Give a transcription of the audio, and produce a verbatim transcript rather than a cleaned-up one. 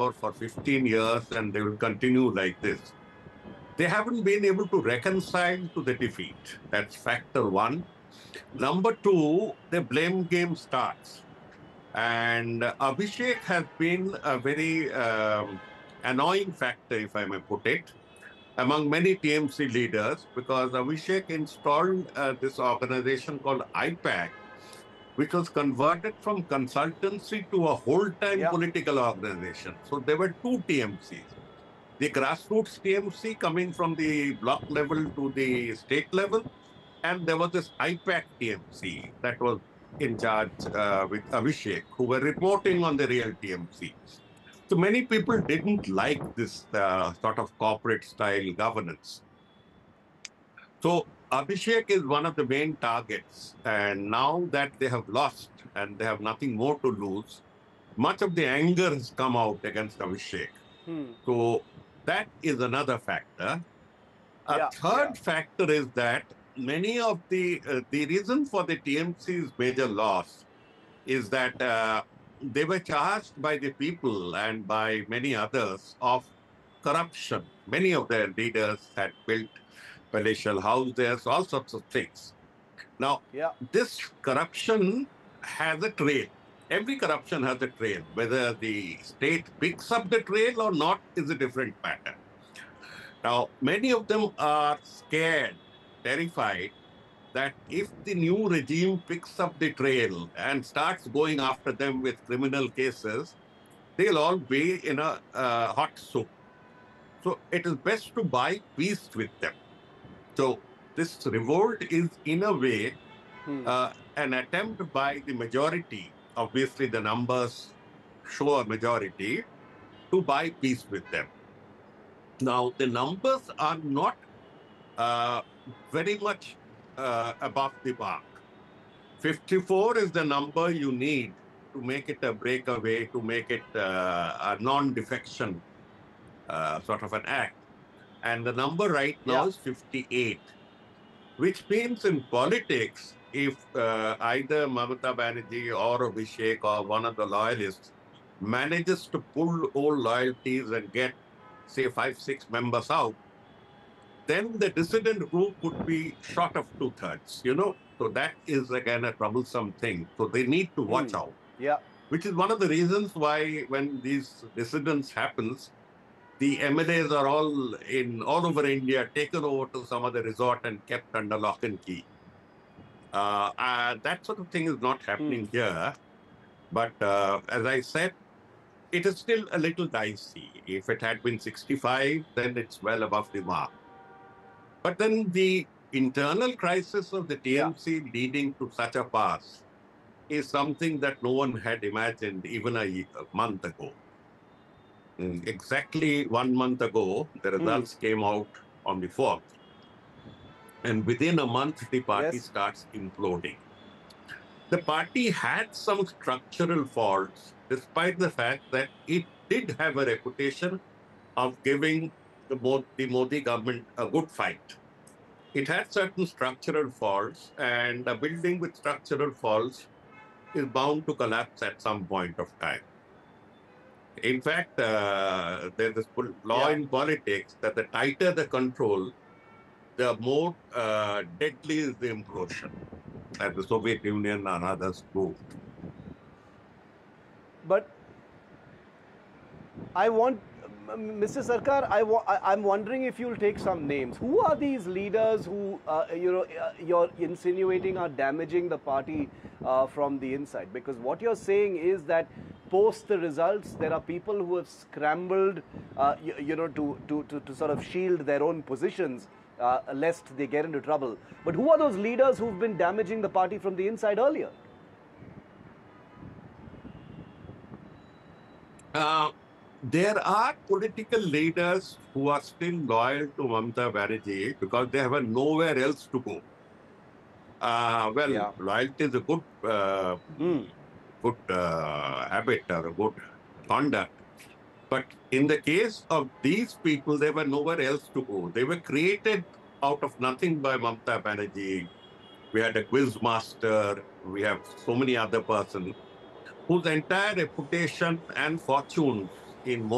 power for fifteen years and they will continue like this. They haven't been able to reconcile to the defeat. That's factor one. Number two, the blame game starts. And Abhishek has been a very um, annoying factor, if I may put it, among many T M C leaders, because Abhishek installed uh, this organization called I PAC, which was converted from consultancy to a whole-time Yeah. political organization. So there were two T M Cs. The grassroots T M C coming from the block level to the state level, and there was this I PAC T M C that was in charge uh, with Abhishek, who were reporting on the real T M C. So many people didn't like this uh, sort of corporate style governance. So Abhishek is one of the main targets. And now that they have lost and they have nothing more to lose, much of the anger has come out against Abhishek. Hmm. So that is another factor. A Yeah. Yeah. third factor is that many of the uh, the reason for the T M C's major loss is that uh, they were charged by the people and by many others of corruption. Many of their leaders had built palatial houses, all sorts of things. Now, Yeah. this corruption has a trail. Every corruption has a trail. Whether the state picks up the trail or not is a different matter. Now, many of them are scared, terrified that if the new regime picks up the trail and starts going after them with criminal cases, they'll all be in a uh, hot soup. So it is best to buy peace with them. So this revolt is, in a way, Hmm. uh, an attempt by the majority, obviously the numbers show a majority, to buy peace with them. Now, the numbers are not uh, very much uh, above the mark. fifty-four is the number you need to make it a breakaway, to make it uh, a non-defection uh, sort of an act. And the number right now Yeah. is fifty-eight, which means in politics, if uh, either Mamata Banerjee or Abhishek or one of the loyalists manages to pull old loyalties and get, say, five, six members out, then the dissident group would be short of two thirds, you know. So that is again a troublesome thing. So they need to watch Hmm. out, Yeah. which is one of the reasons why when these dissidents happens, the M L As are all in all over India taken over to some other resort and kept under lock and key. Uh, uh, that sort of thing is not Hmm. happening here. But uh, as I said, it is still a little dicey. If it had been sixty-five, then it's well above the mark. But then the internal crisis of the Yeah. T M C leading to such a pass is something that no one had imagined even a, a month ago. Mm, Exactly one month ago, the Hmm. results came out on the fourth. And within a month, the party Yes. starts imploding. The party had some structural faults, despite the fact that it did have a reputation of giving the, Mo- the Modi government a good fight. It had certain structural faults, and a building with structural faults is bound to collapse at some point of time. In fact, uh, there's this law Yeah. in politics that the tighter the control, the more uh, deadly is the implosion, as the Soviet Union and others proved. But I want, m- mister Sarkar, I wa- I- I'm wondering if you'll take some names. Who are these leaders who, uh, you know, uh, you're insinuating are damaging the party uh, from the inside? Because what you're saying is that post the results, there are people who have scrambled, uh, you, you know, to, to, to, to sort of shield their own positions, uh, lest they get into trouble. But who are those leaders who've been damaging the party from the inside earlier? Uh, there are political leaders who are still loyal to Mamata Banerjee because they have nowhere else to go. Uh, well, Yeah. loyalty is a good, uh, Hmm. good uh, habit or a good conduct. But in the case of these people, they were nowhere else to go. They were created out of nothing by Mamata Banerjee. We had a quiz master. We have so many other persons whose entire reputation and fortunes in